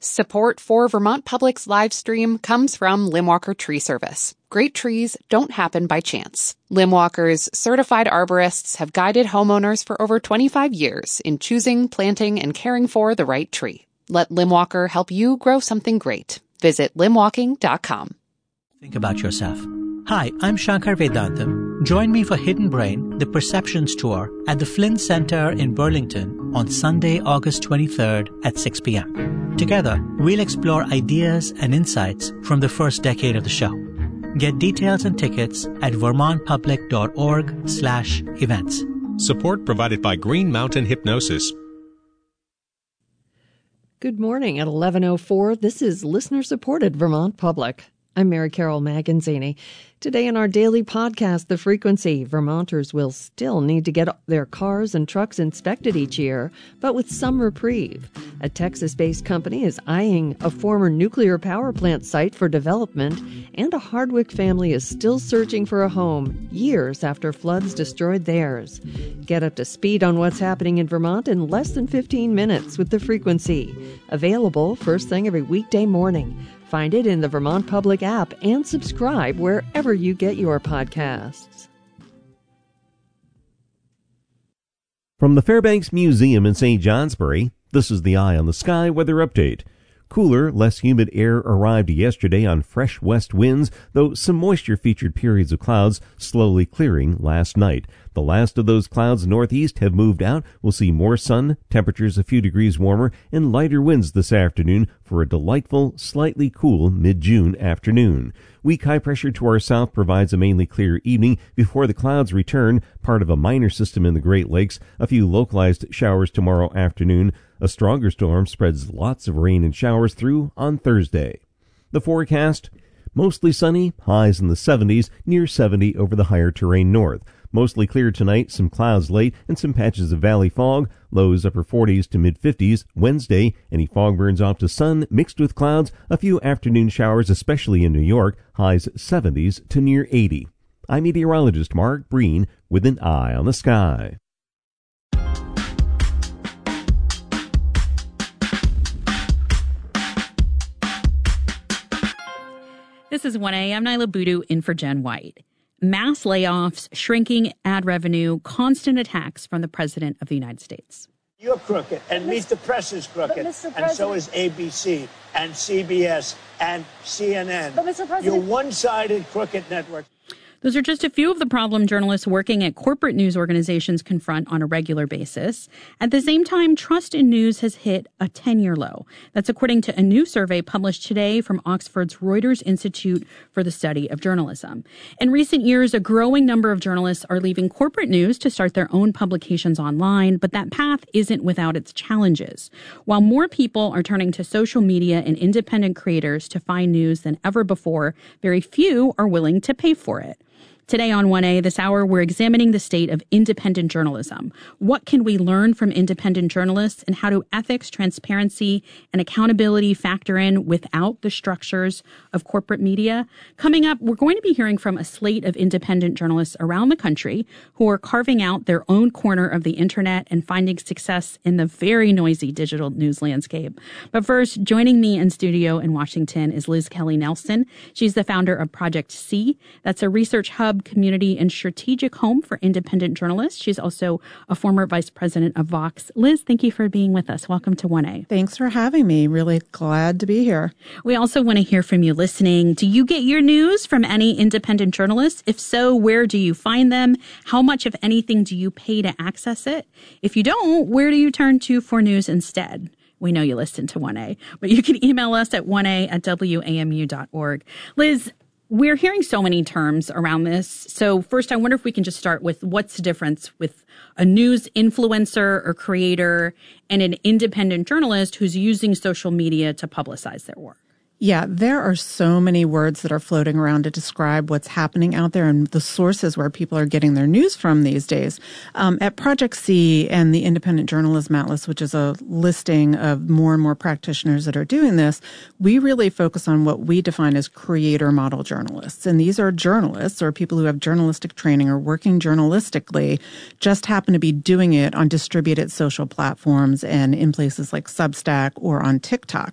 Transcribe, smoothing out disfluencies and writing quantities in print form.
Support for Vermont Public's live stream comes from Limwalker Tree Service. Great trees don't happen by chance. Limwalker's certified arborists have guided homeowners for over 25 years in choosing, planting, and caring for the right tree. Let Limwalker help you grow something great. Visit limwalking.com. Think about yourself. Hi, I'm Shankar Vedantam. Join me for Hidden Brain, the Perceptions Tour at the Flynn Center in Burlington on Sunday, August 23rd at 6 p.m. Together, we'll explore ideas and insights from the first decade of the show. Get details and tickets at vermontpublic.org/events. Support provided by Green Mountain Hypnosis. Good morning at 11:04. This is listener-supported Vermont Public. I'm Mary Carol Maganzini. Today in our daily podcast, The Frequency, Vermonters will still need to get their cars and trucks inspected each year, but with some reprieve. A Texas-based company is eyeing a former nuclear power plant site for development, and a Hardwick family is still searching for a home years after floods destroyed theirs. Get up to speed on what's happening in Vermont in less than 15 minutes with The Frequency. Available first thing every weekday morning. Find it in the Vermont Public app and subscribe wherever you get your podcasts. From the Fairbanks Museum in St. Johnsbury, this is the Eye on the Sky weather update. Cooler, less humid air arrived yesterday on fresh west winds, though some moisture-featured periods of clouds slowly clearing last night. The last of those clouds northeast have moved out. We'll see more sun, temperatures a few degrees warmer, and lighter winds this afternoon for a delightful, slightly cool mid-June afternoon. Weak high pressure to our south provides a mainly clear evening before the clouds return, part of a minor system in the Great Lakes. A few localized showers tomorrow afternoon. A stronger storm spreads lots of rain and showers through on Thursday. The forecast: mostly sunny, highs in the 70s, near 70 over the higher terrain north. Mostly clear tonight, some clouds late, and some patches of valley fog. Lows upper 40s to mid-50s. Wednesday, any fog burns off to sun, mixed with clouds. A few afternoon showers, especially in New York. Highs 70s to near 80. I'm meteorologist Mark Breen with an Eye on the Sky. This is 1A. I'm Nyla Boodoo in for Jen White. Mass layoffs, shrinking ad revenue, constant attacks from the President of the United States. You're crooked, and Meet the Press is crooked, and so is ABC, and CBS, and CNN. But Mr. President, you're one-sided crooked network. Those are just a few of the problem journalists working at corporate news organizations confront on a regular basis. At the same time, trust in news has hit a 10-year low. That's according to a new survey published today from Oxford's Reuters Institute for the Study of Journalism. In recent years, a growing number of journalists are leaving corporate news to start their own publications online, but that path isn't without its challenges. While more people are turning to social media and independent creators to find news than ever before, very few are willing to pay for it. Today on 1A, this hour, we're examining the state of independent journalism. What can we learn from independent journalists, and how do ethics, transparency, and accountability factor in without the structures of corporate media? Coming up, we're going to be hearing from a slate of independent journalists around the country who are carving out their own corner of the internet and finding success in the very noisy digital news landscape. But first, joining me in studio in Washington is Liz Kelly Nelson. She's the founder of Project C. That's a research hub, community, and strategic home for independent journalists. She's also a former vice president of Vox. Liz, thank you for being with us. Welcome to 1A. Thanks for having me. Really glad to be here. We also want to hear from you listening. Do you get your news from any independent journalists? If so, where do you find them? How much, if anything, do you pay to access it? If you don't, where do you turn to for news instead? We know you listen to 1A, but you can email us at 1a@wamu.org. Liz, we're hearing so many terms around this. So first, I wonder if we can just start with what's the difference with a news influencer or creator and an independent journalist who's using social media to publicize their work. Yeah, there are so many words that are floating around to describe what's happening out there and the sources where people are getting their news from these days. At Project C and the Independent Journalism Atlas, which is a listing of more and more practitioners that are doing this, we really focus on what we define as creator model journalists. And these are journalists or people who have journalistic training or working journalistically, just happen to be doing it on distributed social platforms and in places like Substack or on TikTok.